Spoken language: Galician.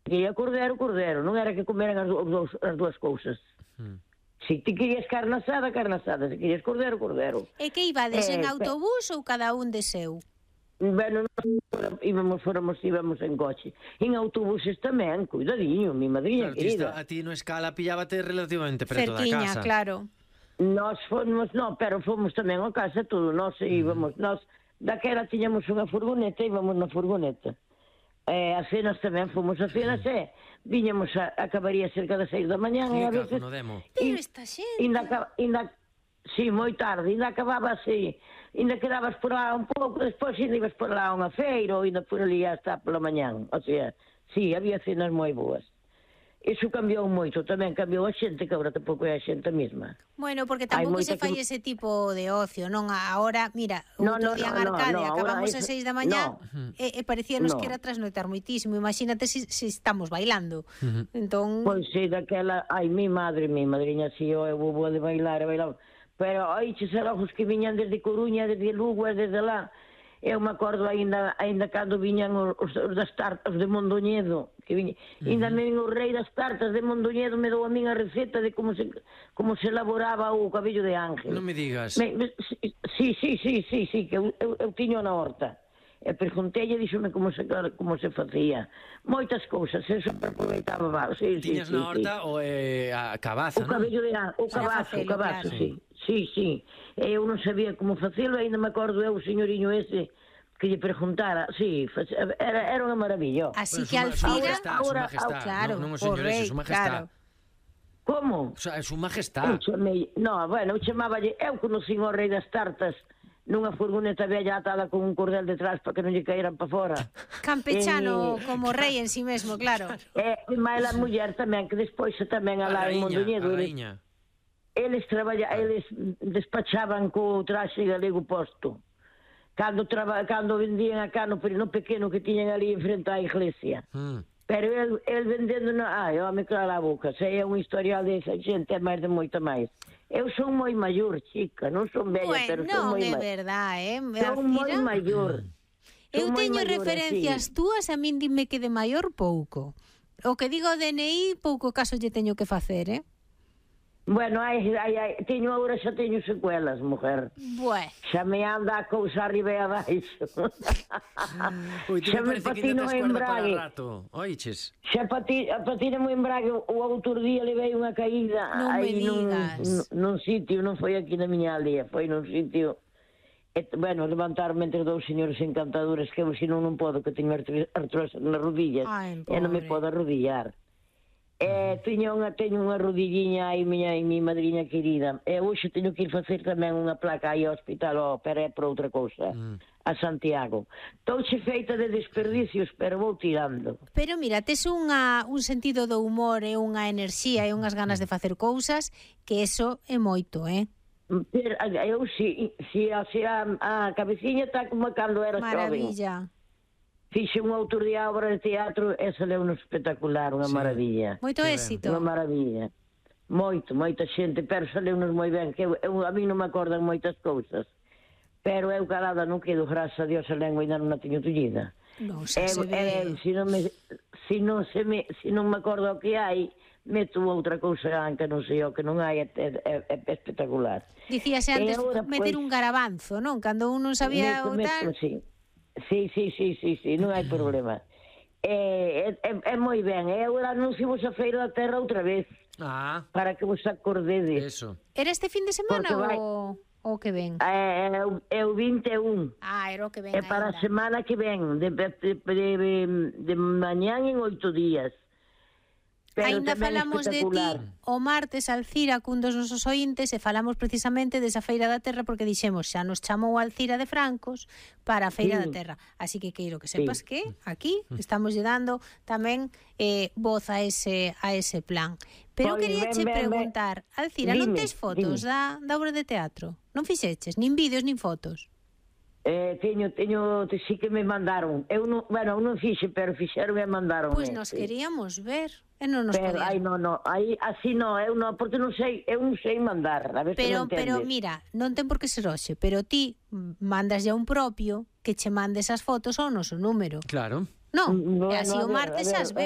quería cordero, non era que comeran as dúas cousas. Se ti querías carne asada, se querías cordero. E que ibades en autobús ou cada un de seu? Bueno, íbamos en coche. En autobuses tamén, cuidadiño, mi madriña querida. A ti no escala pillábate relativamente preto da cerquiña, casa. claro. Nós fomos, pero fomos tamén a casa todo, nós íbamos, nós daquela tiñamos unha furgoneta, íbamos na furgoneta. As cenas tamén fomos a cenas, viñamos acabaría cerca das 6 da mañá, e a veces... Pero esta xente... Sí, moi tarde, ainda acababa así, ainda quedabas por lá un pouco, despois ainda ibas por lá a unha feira, ou ainda por ali hasta pola mañán, o sea, sí, había cenas moi boas. Iso cambiou moito, tamén cambiou a xente, que agora tampouco é a xente mesma. Bueno, porque tampouco se fai ese tipo de ocio, non? Agora, mira, outro día en Arcadia, acabamos a 6 da mañá, e parecíanos que era trasnoitar moitísimo, imagínate se estamos bailando. Entón... Pois sí, daquela, mi madriña, si eu vou de bailar, pero aí che serojos que viñan desde Coruña, desde Lugo, desde lá. Eu me acordo ainda cando viñan os das tartas de Mondoñedo, que ainda me vin o rei das tartas de Mondoñedo, me dou a min a receta de como se elaboraba o cabello de ángel. Non me digas. Sí, que eu tiño na horta. E pregunteille, díxome como se facía. Moitas cousas, eso aproveitaba. Tiñas na horta o a cabaza, non? O cabello de ángel, o cabazo, sí. Sí. Eu non sabía como facelo, ainda me acordo eu, o señoriño ese, que lle preguntara. Sí, era unha maravilla. Así que Alcira... Su majestad, claro, non o señor ese, su majestad. Como? O sea, su majestad. Eu chamáballe, eu conocín o rei das tartas nunha furgoneta vella atada con un cordel detrás para que non lle caeran para fora. Campechano como rei en sí mesmo, claro. E máis a muller tamén, que despois tamén alá en Mondoñedo. A raíña. Eles despachaban co traxe galego posto. Cando vendían acá no pequeno que tiñan ali en frente á iglesia. Pero el vendendo me cala a boca. Se é un historial desa xente, é máis de moita máis. Eu son moi maior, chica, non son bella, pero son moi maior. Non é verdade, Son moi maior. Eu teño referencias túas, a min dime que de maior pouco. O que digo o DNI, pouco caso lle teño que facer, Bueno, xa teño secuelas, mujer. Bueno. Xa me anda a cousa arriba e abaixo. Xa me patino en embrague. Xa patino en embrague. O outro día levei unha caída nun sitio, non foi aquí na miña aldea, foi nun sitio. Bueno, levantarme entre dous señores encantadores, que eu senón non podo, que teño artrose nas rodillas, e non me podo arrodillar. Teño unha rodilliña aí mi madriña querida, e hoxe teño que ir facer tamén unha placa aí ao hospital, pero é por outra cousa, a Santiago. Touche feita de desperdicios, pero vou tirando. Pero mira, tes un sentido do humor e unha enerxía e unhas ganas de facer cousas, que eso é moito, Pero eu a cabeciña está como cando era xoven. Maravilla. Fixe un outro día obra de teatro e saleu un espectacular, unha maravilla. Moito éxito. Unha maravilla. Moita xente, pero saleu-nos moi ben, que a mí non me acordan moitas cousas. Pero eu calada non quedo, graças a Dios, a lengua ainda non a teño tullida. Non se ve. Se non me acordo o que hai, meto outra cousa que non sei o que non hai, é espectacular. Dicíase antes meter un garabanzo, non? Cando un non sabía o tal... Sí, non hai problema. É moi ben. Eu anunciamos a Feira da Terra outra vez. Para que vos acordedes. Era este fin de semana ou que ven? É o 21. Era o que ven. É para a semana que ven, de mañán en 8 días. Ainda falamos de ti o martes, Alcira, cun dos nosos ointes, e falamos precisamente desa Feira da Terra, porque dixemos, xa nos chamou Alcira de Francos para a Feira da Terra. Así que queiro que sepas que aquí estamos lle dando tamén voz a ese plan. Pero quería che preguntar, Alcira, non tes fotos da obra de teatro? Non fixeches, nin vídeos, nin fotos? Teño, sí que me mandaron. Eu non fixe, pero fixeron e mandaron. Pois nos queríamos ver, e non nos podíamos. Aí así non, eu non, porque eu non sei mandar, a ver se non entendes. Pero mira, non ten por que ser hoxe, pero ti mandas ya un propio que che mande esas fotos ao noso número. Claro. Non, e así o martes as ves.